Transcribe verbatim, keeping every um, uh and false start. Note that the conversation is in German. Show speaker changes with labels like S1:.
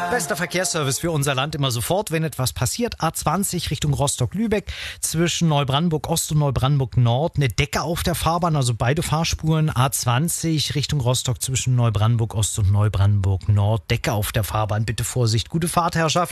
S1: Bester Verkehrsservice für unser Land immer sofort, wenn etwas passiert. A zwanzig Richtung Rostock-Lübeck, zwischen Neubrandenburg-Ost und Neubrandenburg-Nord eine Decke auf der Fahrbahn, also beide Fahrspuren. A zwanzig Richtung Rostock zwischen Neubrandenburg-Ost und Neubrandenburg-Nord, Decke auf der Fahrbahn. Bitte Vorsicht, gute Fahrt, Herrschaft.